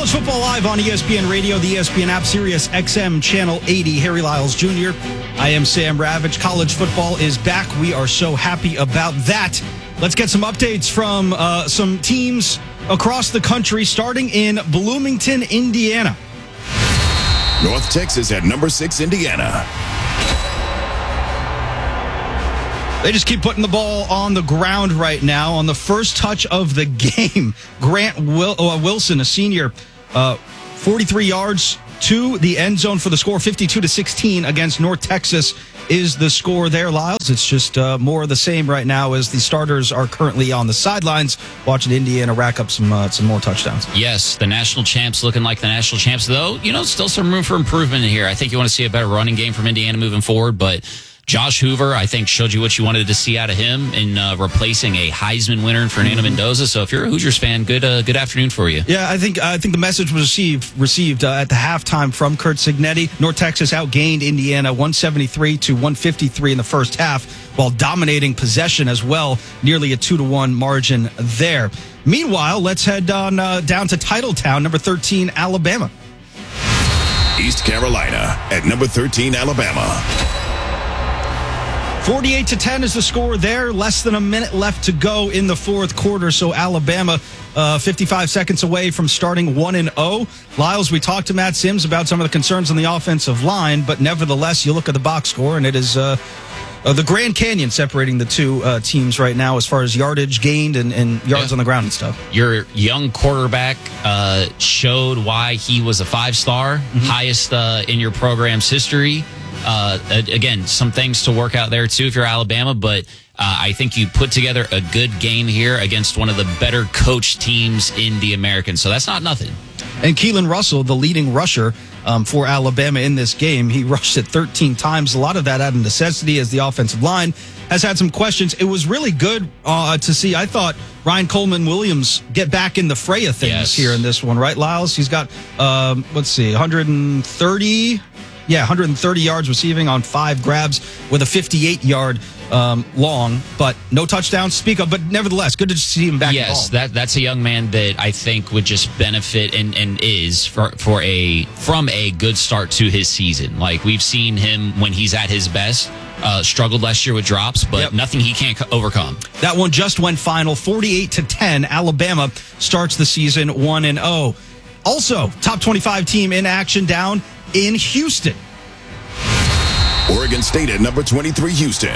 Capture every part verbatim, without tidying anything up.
College Football Live on E S P N Radio, the E S P N app, Sirius X M Channel eighty. Harry Lyles Junior I am Sam Ravitch. College football is back. We are so happy about that. Let's get some updates from uh, some teams across the country, starting in Bloomington, Indiana. North Texas at number six, Indiana. They just keep putting the ball on the ground right now. On the first touch of the game, Grant Wil- uh, Wilson, a senior, uh, forty-three yards to the end zone for the score. fifty-two to sixteen against North Texas is the score there, Lyles. It's just uh, more of the same right now as the starters are currently on the sidelines watching Indiana rack up some uh, some more touchdowns. Yes, the national champs looking like the national champs, though, you know, still some room for improvement in here. I think you want to see a better running game from Indiana moving forward, but Josh Hoover, I think, showed you what you wanted to see out of him in uh, replacing a Heisman winner in Fernando mm-hmm. Mendoza. So if you're a Hoosiers fan, good uh, good afternoon for you. Yeah, I think I think the message was received received uh, at the halftime from Curt Cignetti. North Texas outgained Indiana one seventy-three to one fifty-three in the first half, while dominating possession as well, nearly a two to one margin there. Meanwhile, let's head on uh, down to Titletown, number thirteen, Alabama. East Carolina at number thirteen, Alabama. forty-eight to ten is the score there. Less than a minute left to go in the fourth quarter. So Alabama, uh, fifty-five seconds away from starting one and oh. Lyles, we talked to Matt Sims about some of the concerns on the offensive line, but nevertheless, you look at the box score, and it is uh, uh, the Grand Canyon separating the two uh, teams right now as far as yardage gained and, and yards yeah. on the ground and stuff. Your young quarterback uh, showed why he was a five-star, mm-hmm. highest uh, in your program's history. Uh, again, some things to work out there, too, if you're Alabama, but uh, I think you put together a good game here against one of the better coached teams in the American, so that's not nothing. And Keelan Russell, the leading rusher um, for Alabama in this game, he rushed it thirteen times. A lot of that out of necessity as the offensive line has had some questions. It was really good uh, to see, I thought, Ryan Coleman Williams get back in the fray of things yes. here in this one, right, Lyles? He's got, um, let's see, one hundred thirty... Yeah, one hundred thirty yards receiving on five grabs with a fifty-eight-yard um, long, but no touchdowns to speak of. But nevertheless, good to see him back. Yes, that that's a young man that I think would just benefit and, and is for for a from a good start to his season. Like we've seen him when he's at his best. Uh, struggled last year with drops, but yep. nothing he can't overcome. That one just went final, forty-eight to ten. Alabama starts the season one and oh. Also, top twenty-five team in action down in Houston. Oregon State at number twenty-three, Houston.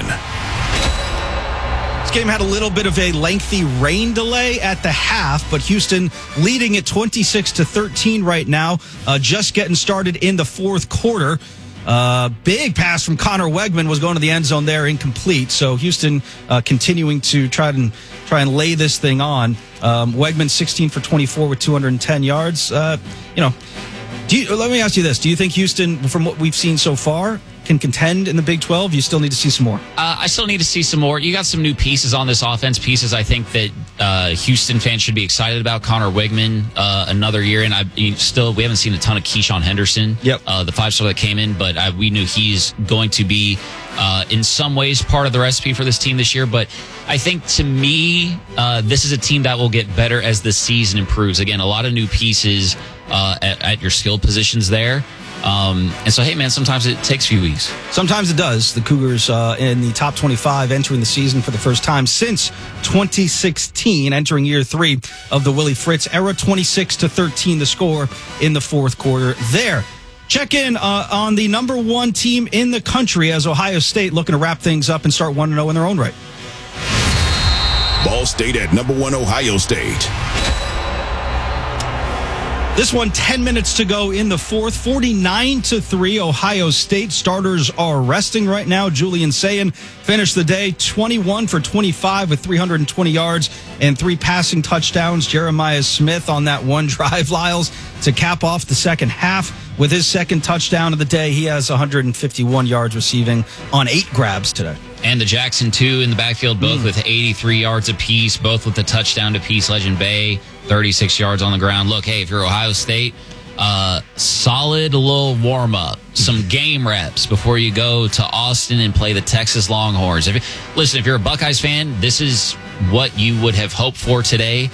This game had a little bit of a lengthy rain delay at the half, but Houston leading at twenty-six to thirteen right now, uh, just getting started in the fourth quarter. Uh, big pass from Connor Wegman was going to the end zone there, incomplete. So Houston uh, continuing to try and try and lay this thing on. Um, Wegman sixteen for twenty-four with two hundred ten yards. Uh, you know, do you, let me ask you this: do you think Houston, from what we've seen so far, can contend in the Big twelve? You still need to see some more. Uh, I still need to see some more. You got some new pieces on this offense. Pieces I think that uh, Houston fans should be excited about. Connor Wegman, uh, another year, and I still we haven't seen a ton of Keyshawn Henderson. Yep, uh, the five star that came in, but I, we knew he's going to be uh, in some ways part of the recipe for this team this year. But I think to me, uh, this is a team that will get better as the season improves. Again, a lot of new pieces uh, at, at your skill positions there. Um, and so, hey, man, sometimes it takes a few weeks. Sometimes it does. The Cougars uh, in the top twenty-five entering the season for the first time since twenty sixteen, entering year three of the Willie Fritz era. twenty-six to thirteen the score in the fourth quarter there. Check in uh, on the number one team in the country as Ohio State looking to wrap things up and start one and oh in their own right. Ball State at number one, Ohio State. This one, ten minutes to go in the fourth, forty-nine to three. Ohio State starters are resting right now. Julian Sayin finished the day twenty-one for twenty-five with three hundred twenty yards and three passing touchdowns. Jeremiah Smith on that one drive, Lyles, to cap off the second half with his second touchdown of the day. He has one hundred fifty-one yards receiving on eight grabs today. And the Jackson two in the backfield, both mm. with eighty-three yards apiece, both with the touchdown to Peace Legend Bay, thirty-six yards on the ground. Look, hey, if you're Ohio State, uh, solid little warm-up, some game reps before you go to Austin and play the Texas Longhorns. If you, listen, if you're a Buckeyes fan, this is what you would have hoped for today.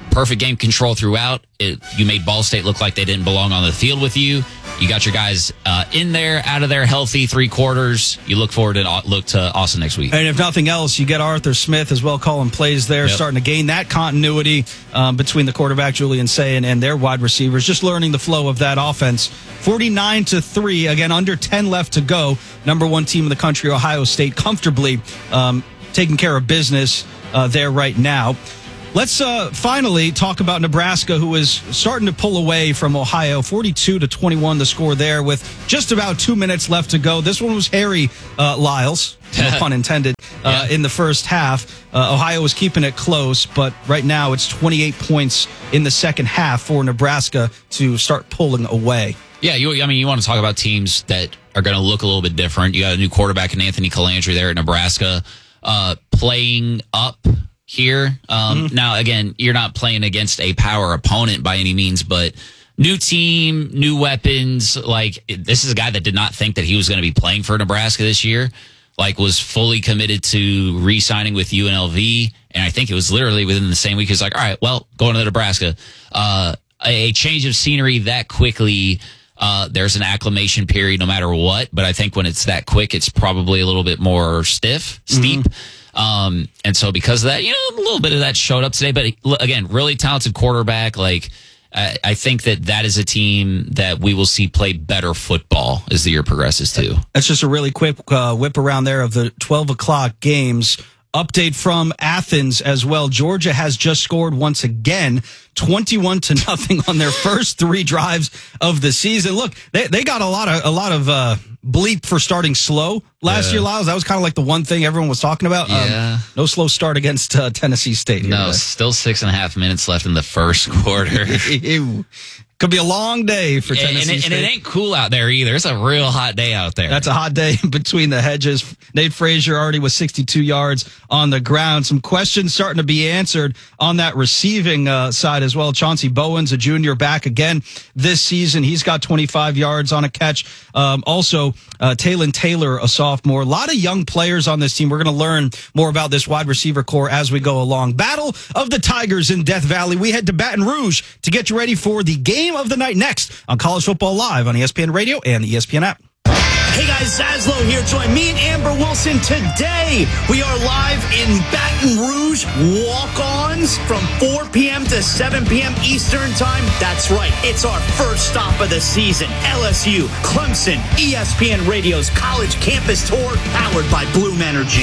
perfect game control throughout. It, you made Ball State look like they didn't belong on the field with you. You got your guys uh, in there, out of there, healthy, three quarters. You look forward to look to Austin next week. And if nothing else, you get Arthur Smith as well calling plays there, yep. starting to gain that continuity um, between the quarterback, Julian Sayin, and their wide receivers, just learning the flow of that offense. forty-nine to three, again, under ten left to go. Number one team in the country, Ohio State, comfortably um, taking care of business uh, there right now. Let's uh, finally talk about Nebraska, who is starting to pull away from Ohio. forty-two to twenty-one the score there with just about two minutes left to go. This one was Harry uh, Lyles, no pun intended, uh, yeah. in the first half. Uh, Ohio was keeping it close, but right now it's twenty-eight points in the second half for Nebraska to start pulling away. Yeah, you, I mean, you want to talk about teams that are going to look a little bit different. You got a new quarterback in Anthony Calandri there at Nebraska, uh, playing up here. Um, mm-hmm. Now, again, you're not playing against a power opponent by any means, but new team, new weapons. Like, this is a guy that did not think that he was going to be playing for Nebraska this year. Like, was fully committed to re-signing with U N L V. And I think it was literally within the same week. He's like, all right, well, going to Nebraska. Uh, a change of scenery that quickly. Uh, there's an acclimation period no matter what. But I think when it's that quick, it's probably a little bit more stiff, steep. Mm-hmm. Um, and so because of that, you know, a little bit of that showed up today, but again, really talented quarterback. Like, I, I think that that is a team that we will see play better football as the year progresses too. That's just a really quick uh, whip around there of the twelve o'clock games. Update from Athens as well. Georgia has just scored once again, twenty-one to nothing on their first three drives of the season. Look, they they got a lot of a lot of uh, bleep for starting slow last yeah. year, Lyles. That was kind of like the one thing everyone was talking about. Yeah. Um, no slow start against uh, Tennessee State. Here no, today. Still six and a half minutes left in the first quarter. Could be a long day for Tennessee and it, State. And it ain't cool out there either. It's a real hot day out there. That's a hot day between the hedges. Nate Frazier already was sixty-two yards on the ground. Some questions starting to be answered on that receiving uh, side as well. Chauncey Bowens, a junior, back again this season. He's got twenty-five yards on a catch. Um, also, uh, Talon Taylor, a sophomore. A lot of young players on this team. We're going to learn more about this wide receiver core as we go along. Battle of the Tigers in Death Valley. We head to Baton Rouge to get you ready for the game of the night next on College Football Live on E S P N Radio and the E S P N app. Hey guys, Zaslow here. Join me and Amber Wilson today. We are live in Baton Rouge, walk-ons from four p.m. to seven p.m. Eastern Time. That's right. It's our first stop of the season. L S U, Clemson, E S P N Radio's College Campus Tour, powered by Bloom Energy.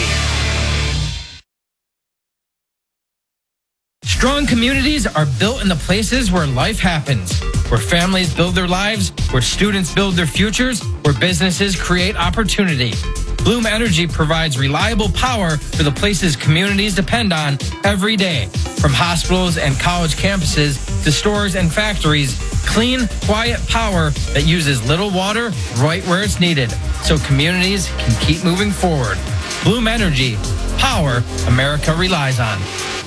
Strong communities are built in the places where life happens, where families build their lives, where students build their futures, where businesses create opportunity. Bloom Energy provides reliable power for the places communities depend on every day. From hospitals and college campuses to stores and factories, clean, quiet power that uses little water right where it's needed, so communities can keep moving forward. Bloom Energy, power America relies on.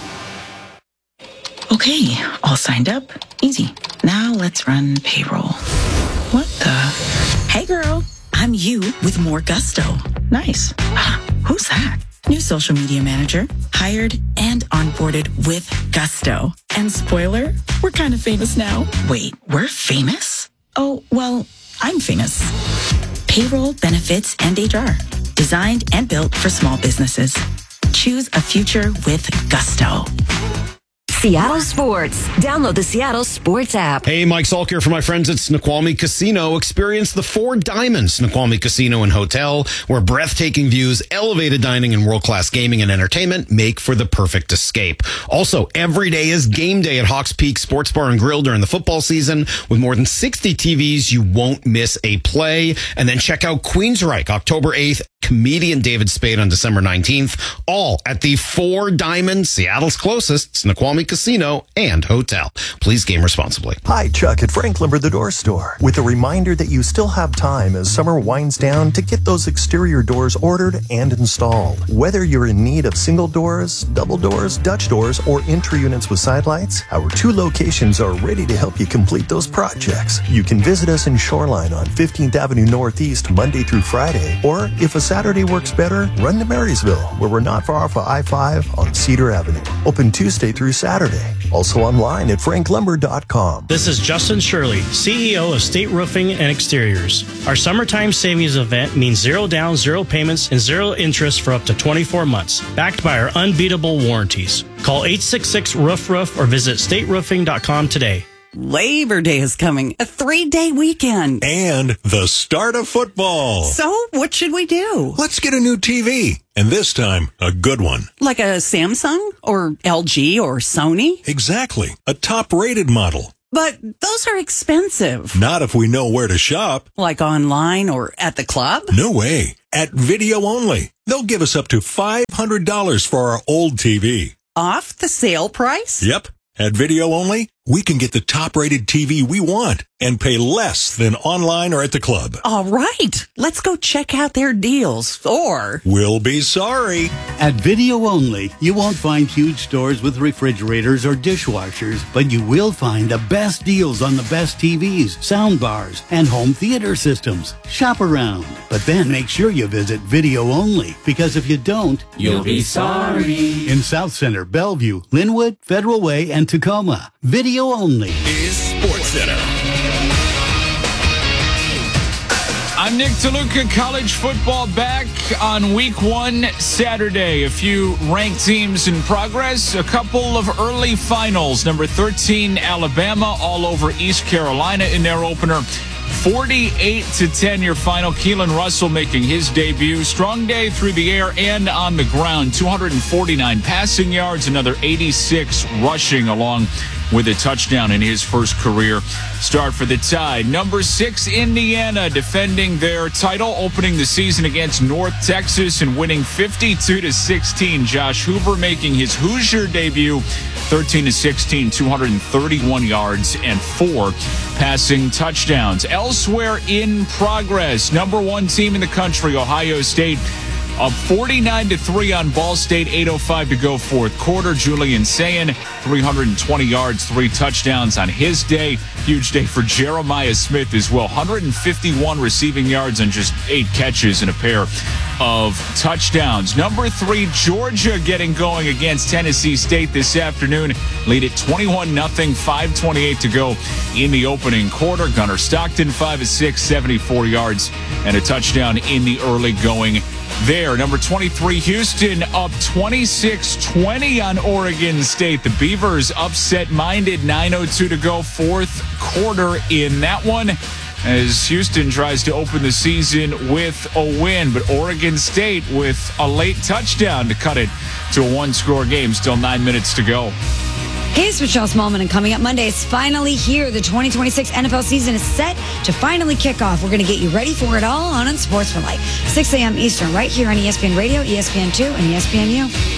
Okay, all signed up. Easy. Now let's run payroll. What the? Hey girl, I'm you with more gusto. Nice. Who's that? New social media manager, hired and onboarded with gusto. And spoiler, we're kind of famous now. Wait, we're famous? Oh, well, I'm famous. Payroll, benefits, and H R. Designed and built for small businesses. Choose a future with gusto. Seattle Sports. Download the Seattle Sports app. Hey, Mike Salk here for my friends at Snoqualmie Casino. Experience the Four Diamonds Snoqualmie Casino and Hotel, where breathtaking views, elevated dining, and world-class gaming and entertainment make for the perfect escape. Also, every day is game day at Hawks Peak Sports Bar and Grill during the football season. With more than sixty T Vs, you won't miss a play. And then check out Queensryche, October eighth, comedian David Spade on December nineteenth, all at the Four Diamonds, Seattle's closest Snoqualmie Casino and Hotel. Please game responsibly. Hi, Chuck at Frank Lumber the Door Store, with a reminder that you still have time as summer winds down to get those exterior doors ordered and installed. Whether you're in need of single doors, double doors, Dutch doors, or entry units with side lights, our two locations are ready to help you complete those projects. You can visit us in Shoreline on fifteenth Avenue Northeast Monday through Friday, or if a Saturday Saturday works better, run to Marysville, where we're not far off of I five on Cedar Avenue. Open Tuesday through Saturday. Also online at frank lumber dot com. This is Justin Shirley, C E O of State Roofing and Exteriors. Our summertime savings event means zero down, zero payments, and zero interest for up to twenty-four months, backed by our unbeatable warranties. Call eight six six, roof roof or visit state roofing dot com today. Labor Day is coming, a three-day weekend. And the start of football. So, what should we do? Let's get a new T V. And this time, a good one. Like a Samsung or L G or Sony? Exactly. A top-rated model. But those are expensive. Not if we know where to shop. Like online or at the club? No way. At Video Only. They'll give us up to five hundred dollars for our old T V. Off the sale price? Yep. At Video Only, we can get the top-rated T V we want and pay less than online or at the club. All right. Let's go check out their deals. Or we'll be sorry. At Video Only, you won't find huge stores with refrigerators or dishwashers, but you will find the best deals on the best T Vs, sound bars, and home theater systems. Shop around. But then make sure you visit Video Only, because if you don't, you'll be sorry. In South Center, Bellevue, Linwood, Federal Way, and Tacoma. Video Only is Sports Center. I'm Nick DeLuca. College football back on week one Saturday. A few ranked teams in progress. A couple of early finals. Number thirteen, Alabama, all over East Carolina in their opener. forty-eight to ten, your final. Keelan Russell making his debut. Strong day through the air and on the ground. two hundred forty-nine passing yards, another eighty-six rushing, along with a touchdown in his first career start for the Tide. Number six, Indiana, defending their title, opening the season against North Texas and winning fifty-two to sixteen. Josh Hoover making his Hoosier debut, thirteen to sixteen, two hundred thirty-one yards and four passing touchdowns. Elsewhere in progress, number one team in the country, Ohio State, up forty-nine to three on Ball State, eight oh five to go fourth quarter. Julian Sayin, three hundred twenty yards, three touchdowns on his day. Huge day for Jeremiah Smith as well. one hundred fifty-one receiving yards and just eight catches and a pair of touchdowns. Number three, Georgia getting going against Tennessee State this afternoon. Lead at twenty-one nothing, five twenty-eight to go in the opening quarter. Gunnar Stockton, five of six, seventy-four yards and a touchdown in the early going there. Number twenty-three, Houston, up twenty-six twenty on Oregon State. The Beavers upset-minded, nine oh two to go, fourth quarter in that one, as Houston tries to open the season with a win. But Oregon State with a late touchdown to cut it to a one-score game. Still nine minutes to go. Hey, it's Michelle Smallman, and coming up Monday, it's finally here. The twenty twenty-six N F L season is set to finally kick off. We're going to get you ready for it all on Unsportsmanlike. six a.m. Eastern, right here on E S P N Radio, E S P N two, and E S P N U.